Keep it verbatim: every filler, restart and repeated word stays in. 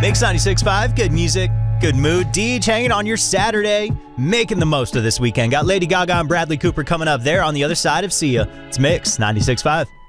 Mix ninety-six point five, good music, good mood. Deej hanging on your Saturday, making the most of this weekend. Got Lady Gaga and Bradley Cooper coming up there on the other side of Sia. It's Mix ninety-six point five.